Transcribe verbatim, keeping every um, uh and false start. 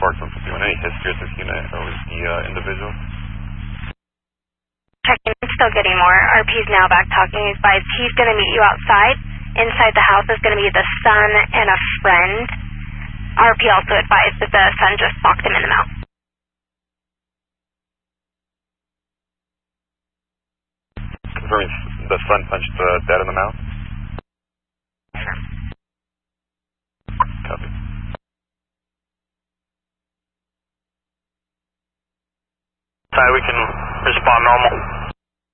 Sparks one fifty-one, any history at this unit or with the uh, individual? Checking, still getting more. R P's now back talking. He's advised he's going to meet you outside. Inside the house is going to be the son and a friend. R P also advised that the son just locked him in the mouth. Confirming the son punched the dad in the mouth? Sure. Copy. Sorry, we can respond normal.